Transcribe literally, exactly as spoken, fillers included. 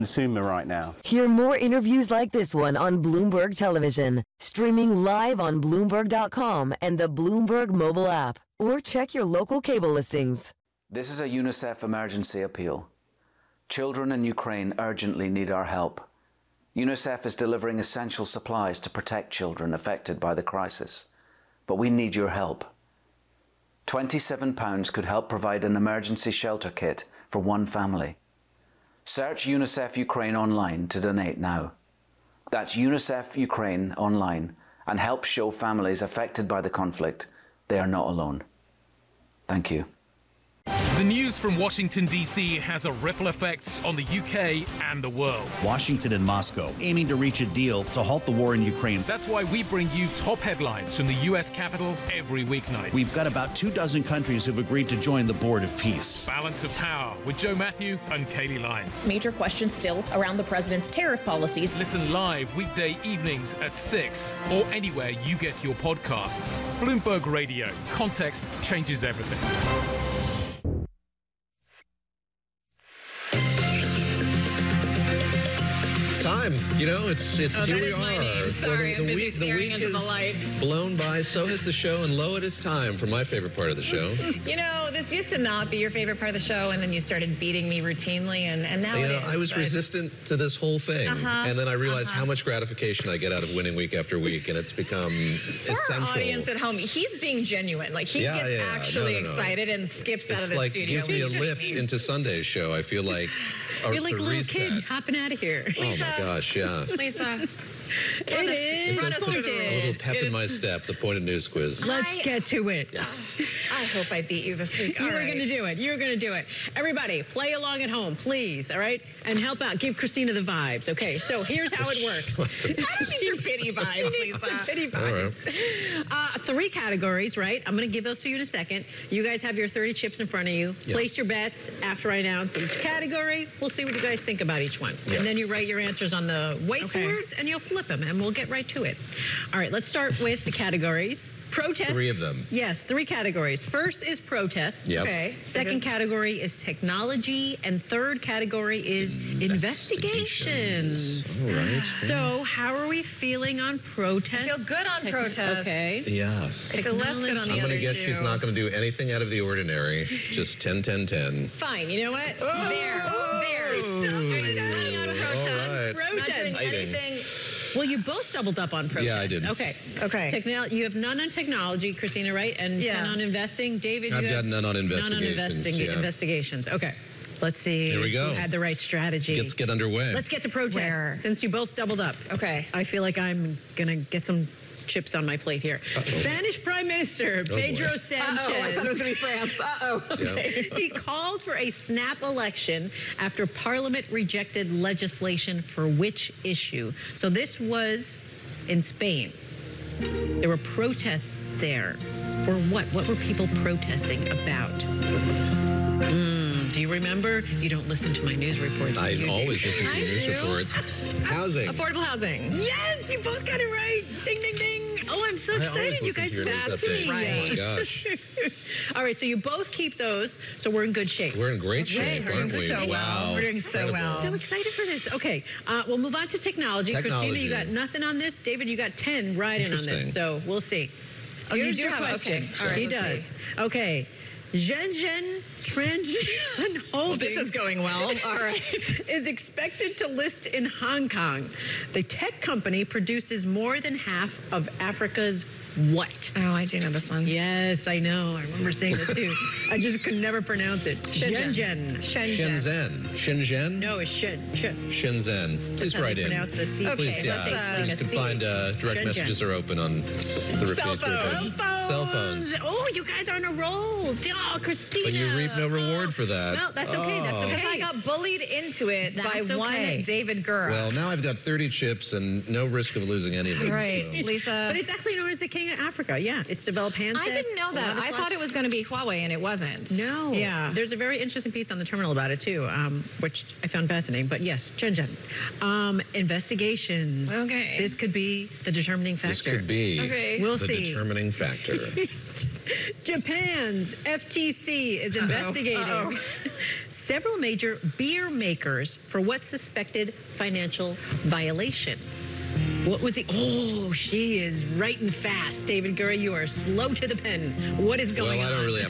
consumer right now. Hear more interviews like this one on Bloomberg Television, streaming live on Bloomberg dot com and the Bloomberg mobile app, or check your local cable listings. This is a UNICEF emergency appeal. Children in Ukraine urgently need our help. UNICEF is delivering essential supplies to protect children affected by the crisis, but we need your help. twenty-seven pounds could help provide an emergency shelter kit for one family. Search UNICEF Ukraine online to donate now. That's UNICEF Ukraine online, and help show families affected by the conflict they are not alone. Thank you. The news from Washington, D C has a ripple effect on the U K and the world. Washington and Moscow aiming to reach a deal to halt the war in Ukraine. That's why we bring you top headlines from the U S Capitol every weeknight. We've got about two dozen countries who've agreed to join the Board of Peace. Balance of Power with Joe Matthew and Kaylee Lyons. Major questions still around the president's tariff policies. Listen live weekday evenings at six or anywhere you get your podcasts. Bloomberg Radio. Context changes everything. Time, you know, it's it's oh, here that we is are. my name. Sorry, the, the I'm busy week, the staring week into is the light. blown by. So has the show, and lo, it is time for my favorite part of the show. You know, this used to not be your favorite part of the show, and then you started beating me routinely, and, and now you it know, is. I was but... resistant to this whole thing, uh-huh, and then I realized uh-huh. how much gratification I get out of winning week after week, and it's become for essential. our audience at home, he's being genuine. Like he yeah, gets yeah, actually no, no, no. excited and skips it's out of the like, studio. It gives me a lift into Sunday's show. I feel like You're it's like a little reset. kid hopping out of here. Oh Lisa, my gosh, yeah. Lisa. It is Run us through the A little rules. pep in my step, the pointed news quiz. Let's I- get to it. Yes. I hope I beat you this week. You All were right. going to do it. You were going to do it. Everybody, play along at home, please, all right? And help out. Give Christina the vibes. Okay, so here's how it works. What's it? I don't need your pity vibes, She needs Lisa. the pity All right. vibes. Uh, three categories, right? I'm going to give those to you in a second. You guys have your thirty chips in front of you. Yeah. Place your bets after I announce each category. We'll see what you guys think about each one. Yeah. And then you write your answers on the whiteboards, and you'll flip them, and we'll get right to it. All right, let's start with the categories. Protests. Three of them. Yes, three categories. First is protests. Yep. Okay. Second category is technology, and third category is investigations. All right. So, how are we feeling on protests? I feel good on Techni- protests. Okay. Yeah. I feel less good on the I'm other going to guess shoe. she's not going to do anything out of the ordinary. Just ten, ten, ten. Fine. You know what? Oh! There. There. I'm doing on protests. All right. Not doing Protest. Exciting. anything. Well, you both doubled up on protests. Yeah, I did. Okay. Okay. Techno- you have none on technology, Christina, right? And Yeah. ten on investing. David, I've you got have none on None on investigations, investi- yeah. investigations. Okay. Let's see Here we go. who had the right strategy. Let's get underway. Let's get to protests, Swear. since you both doubled up. Okay. I feel like I'm going to get some chips on my plate here. Uh-oh. Spanish Prime Minister Oh, Pedro boy. Sanchez. Uh-oh, I thought it was going to be France. Uh-oh. Yeah. He called for a snap election after Parliament rejected legislation for which issue? So this was in Spain. There were protests there. For what? What were people protesting about? Mm, do you remember? You don't listen to my news reports. I You do. always listen to I your news do. reports. Housing. Affordable housing. Yes, you both got it right. Ding, ding, ding. Oh, I'm so I excited. always You listen guys to your news that's updates. me. Oh my gosh. All right, so you both keep those, so we're in good shape. We're in great shape, We're doing aren't we? so well. Wow. We're doing so Incredible. well. So excited for this. Okay, uh, we'll move on to technology. Christina, Technology. you got nothing on this. David, you got ten right in on Interesting. this. So we'll see. Oh, you Here's do your have- question. okay. All right, he let's does. Okay. Shenzhen Transsion Holdings Well, this is going well. All right. is expected to list in Hong Kong. The tech company produces more than half of Africa's what? Oh, I do know this one. Yes, I know. I remember saying it too. I just could never pronounce it. Shenzhen. Shenzhen. Shenzhen. Shenzhen? No, it's Shen. Shen. Shenzhen. Please That's how write they in. pronounce the C. Okay, Please, yeah. let's, uh, you can find uh, direct Shenzhen. messages are open on the Rick Cell Page Twitter phones. page. Phones. Cell phones. Oh, you guys are on a roll. Oh, Christina. But you reap no reward for that. No, that's okay. That's Oh. okay. Because I got bullied into it by That's one okay. David Gura. Well, now I've got thirty chips and no risk of losing any of them. right, so. Lisa. But it's actually known as the king of Africa. Yeah, it's developed handsets. I didn't know a that. lot of I stuff. thought it was going to be Huawei, and it wasn't. No. Yeah. There's a very interesting piece on the terminal about it, too, um, which I found fascinating. But yes, Shenzhen. Um, investigations. Okay. This could be the determining factor. This could be Okay. We'll the see. determining factor. Japan's F T C is investigating Uh-oh. several major beer makers for what's suspected financial violation. What was it? Oh, she is writing fast. David Gura, you are slow to the pen. What is going Well, I on? don't really have